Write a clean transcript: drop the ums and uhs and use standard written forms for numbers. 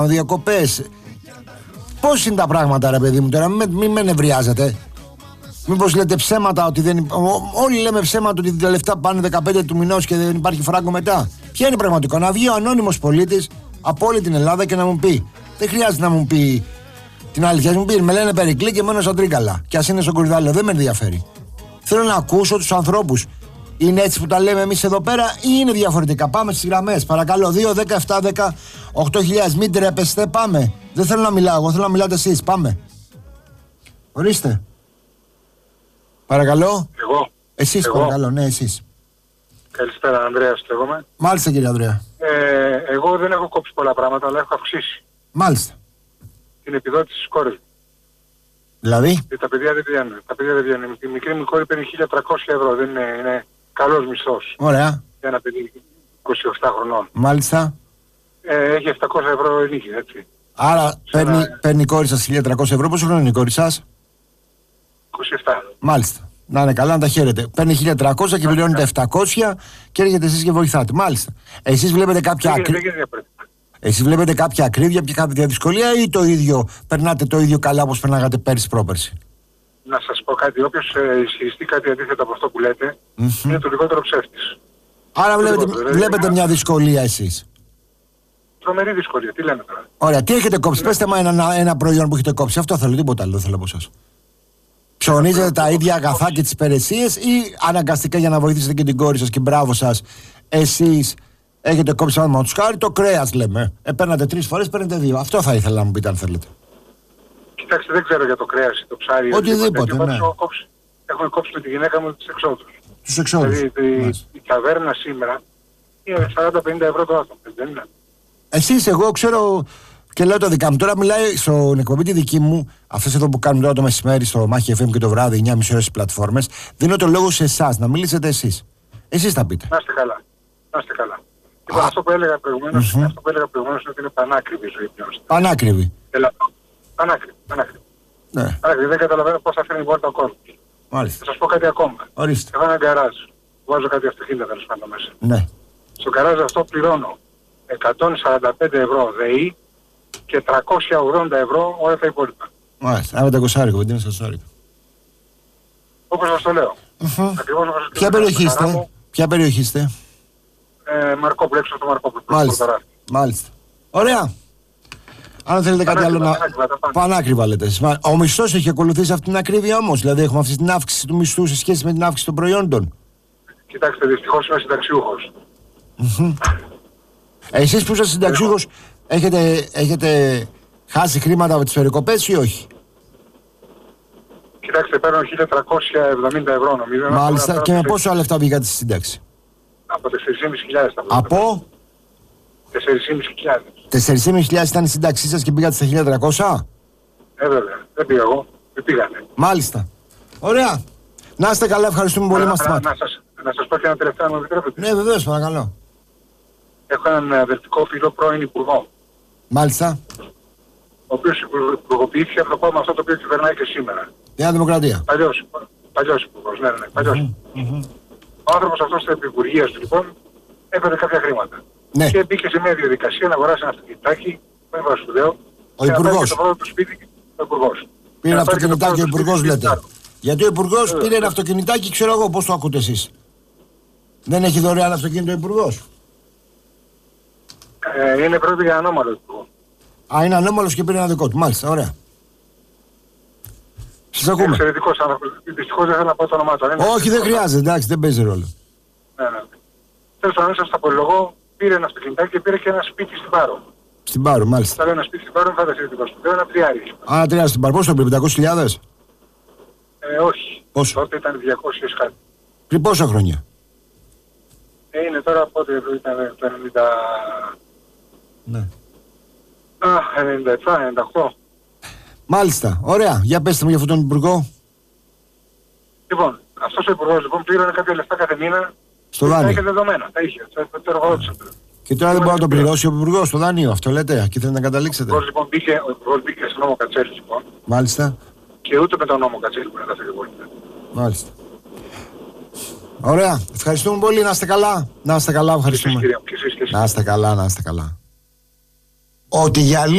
διακοπές. Πώς είναι τα πράγματα, ρε παιδί μου, τώρα, μην με νευριάζετε. Μήπως λέτε ψέματα ότι δεν. Όλοι λέμε ψέματα ότι τα λεφτά πάνε 15 του μηνός και δεν υπάρχει φράγκο μετά. Ποια είναι πραγματικό? Να βγει ο ανώνυμος πολίτης από όλη την Ελλάδα και να μου πει. Δεν χρειάζεται να μου πει την αλήθεια. Μου πει, με λένε Περικλή και μένω σαν Τρίκαλα. Και ας είναι στον Κορυδάλο, δεν με ενδιαφέρει. Θέλω να ακούσω τους ανθρώπους. Είναι έτσι που τα λέμε εμείς εδώ πέρα ή είναι διαφορετικά? Πάμε στις γραμμές. Παρακαλώ, 2, 10, 7, 10, 8.000. Μην τρέπεστε, πάμε. Δεν θέλω να μιλάω, εγώ θέλω να μιλάτε εσείς. Πάμε. Ορίστε. Παρακαλώ. Εγώ. Εσείς, παρακαλώ, ναι, εσείς. Καλησπέρα, Ανδρέας, λέγομαι. Μάλιστα, κύριε Ανδρέα. Εγώ δεν έχω κόψει πολλά πράγματα, αλλά έχω αυξήσει Μάλιστα. την επιδότηση της κόρης μου. Δηλαδή. Τα παιδιά δεν βγαίνουν. Η μικρή μου κόρη παίρνει 1.300 ευρώ. Δεν είναι καλός μισθός. Ωραία. Για ένα παιδί 27 χρονών. Μάλιστα. Έχει 700 ευρώ ενίκη, έτσι. Άρα παίρνει η κόρη σας 1.300 ευρώ. Πόσο χρόνο είναι η κόρη σας? 27. Μάλιστα. Να είναι καλά, να τα χαίρετε. Παίρνει 1.300 και πληρώνετε 700 και έρχεται εσείς και βοηθάτε. Μάλιστα. Εσείς βλέπετε κάποια Εσείς βλέπετε κάποια ακρίβεια και κάποια δυσκολία ή το ίδιο, περνάτε το ίδιο καλά όπως περνάγατε πέρυσι πρόπερσι? Να σας πω κάτι. Όποιος ισχυριστεί κάτι αντίθετο από αυτό που λέτε, είναι το λιγότερο ψεύτης. Άρα βλέπετε μια δυσκολία εσείς? Τρομερή δυσκολία. Τι λέμε τώρα? Ωραία. Τι έχετε κόψει? Πέστε μου ένα προϊόν που έχετε κόψει. Αυτό θέλω, τίποτα άλλο δεν θέλω από εσάς. Ψωνίζετε τα ίδια αγαθά και τις υπηρεσίες ή αναγκαστικά για να βοηθήσετε και την κόρη σας και μπράβο σας, εσείς έχετε κόψει ένα τους χάρη το κρέας, λέμε. Παίρνατε 3 φορές, παίρνετε 2. Αυτό θα ήθελα να μου πείτε αν θέλετε. Κοιτάξτε, δεν ξέρω για το κρέας ή το ψάρι. Οτιδήποτε, ναι. Έχουμε κόψει με τη γυναίκα μου τους εξόδους. Τους εξόδους. Δηλαδή η ταβέρνα σήμερα είναι 40-50 ευρώ το άτομο, δεν είναι? Εσείς, εγώ ξέρω και λέω το δικά μου. Τώρα μιλάει στον εκπομπή τη δική μου, αυτές εδώ που κάνουν τώρα το μεσημέρι στο Μάχη FM και το βράδυ, 9.30 ώρες στις πλατφόρμες. Δίνω το λόγο σε εσάς, να μιλήσετε εσείς. Εσείς θα πείτε. Να είστε καλά. Να είστε καλά. Λοιπόν, αυτό που έλεγα προηγουμένως είναι ότι είναι πανάκριβη η ζωή πλέον. Πανάκριβη. Πανάκριβη. Ναι. Δεν καταλαβαίνω πώς θα φέρνει η πόρτα ο κόσμος. Μάλιστα. Θα σας πω κάτι ακόμα. Ορίστε. Έχω ένα γκαράζ. Βάζω κάτι αυτοκίνητα τέλος πάντων μέσα. Ναι. Στο γκαράζ αυτό πληρώνω 145 ευρώ ΔΕΗ και 380 ευρώ όλα τα υπόλοιπα. Μάλιστα. Άρα τα κοσάρικο, δεν είναι στα σάρικο. Όπως σας το λέω. Ακριβώς όπως σας το Ποια περιοχή είστε? Μαρκόπουλο, έξω στο Μαρκόπουλο. Μάλιστα. Ωραία. Αν θέλετε κάτι άλλο να. Πανάκριβα λέτε εσείς. Ο μισθός έχει ακολουθήσει αυτή την ακρίβεια όμως? Δηλαδή έχουμε αυτή την αύξηση του μισθού σε σχέση με την αύξηση των προϊόντων? Κοιτάξτε, δυστυχώς είμαι συνταξιούχος. Εσείς που είστε συνταξιούχος έχετε χάσει χρήματα από τις περικοπές ή όχι? Κοιτάξτε, παίρνω 1.370 ευρώ νομίζω. Μάλιστα. Και με πόσα λεφτά βγήκατε στη σύνταξη? Από 4.500 τα Από 4.500. 4.500 ήταν η σύνταξή σας και πήγατε στα 1.300? Βέβαια. Δεν πήγα εγώ. Δεν πήγανε. Μάλιστα. Ωραία. Να είστε καλά, ευχαριστούμε πολύ. Να σας πω και ένα τελευταίο, αν μου επιτρέπετε. Ναι, βεβαίως, παρακαλώ. Έχω έναν αδερφικό φίλο πρώην υπουργό. Μάλιστα. Ο οποίος υπουργοποιήθηκε από το κόμμα αυτό το οποίο κυβερνάει και σήμερα. Νέα Δημοκρατία. Παλιός υπουργός, ναι. Παλιός. Ο άνθρωπος αυτός της επικουργίας του λοιπόν έφερε κάποια χρήματα. Ναι. Και μπήκε σε μια διαδικασία να αγοράσει ένα αυτοκινητάκι, που είναι σπουδαίο. Ο υπουργός. Και το του σπίτι ο υπουργός. Πήρε ένα αυτοκινητάκι ο υπουργός, λέτε? Γιατί ο υπουργός πήρε ένα αυτοκινητάκι, ξέρω εγώ πώς το ακούτε εσείς. Δεν έχει δωρεάν αυτοκίνητο ο υπουργός? Είναι πρόκειται για ανώμαλο υπουργό. Α, είναι ανώμαλος και πήρε ένα δικό του. Μάλιστα, ωραία. Σας ακούμε. Εξαιρετικός άνθρωπος. Δυστυχώς δεν θέλω να πω το όνομά του. Όχι, δεν χρειάζεται, εντάξει, δεν παίζει ρόλο. Ναι. Τέλος πάντων, σας τα απολογώ, πήρε ένα αυτοκινητάκι και πήρε και ένα σπίτι στην Πάρο. Στην Πάρο, μάλιστα. Θα λέω ένα σπίτι στην Πάρο, φανταστείτε την Παστοβέο, ένα τριάρι. Α, ένα τριάρι στην Πάρο, πόσο το πήρε, 500.000? Όχι. Πόσο? Τότε ήταν 200 κάτι. Πριν πόσα χρόνια? Είναι τώρα πότε ήταν το 90... Ναι. 97, 98. Μάλιστα, ωραία. Για πέστε μου για αυτόν τον υπουργό. Λοιπόν, αυτός ο υπουργός λοιπόν πλήρωνε κάποια λεφτά κάθε μήνα. Στο δάνειο. Τα είχε δεδομένα, τα είχε. Το εργοδότησε. Και τώρα δεν μπορεί να το πληρώσει ο υπουργός στο δάνειο, αυτό λέτε? Εκεί θέλετε να καταλήξετε? Ο υπουργός μπήκε στον νόμο Κατσέλη λοιπόν. Μάλιστα. Και ούτε με τον νόμο Κατσέλη που είναι τα πολύ. Μάλιστα. Ωραία. Ευχαριστούμε πολύ. Να είστε καλά. Να είστε καλά, ευχαριστούμε. Και εσείς, να είστε καλά, να είστε καλά. Ότι για